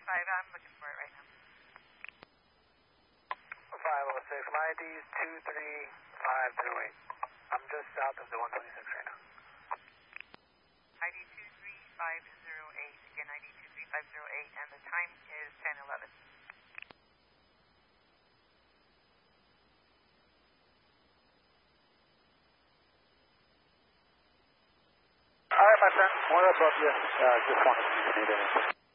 I'm looking for it right now. 506, my ID is 23508. I'm just south of the 126 right now. ID 23508, again ID 23508, and the time is 10:11. All right, my friend, more above you. Just wanted to see if you need anything.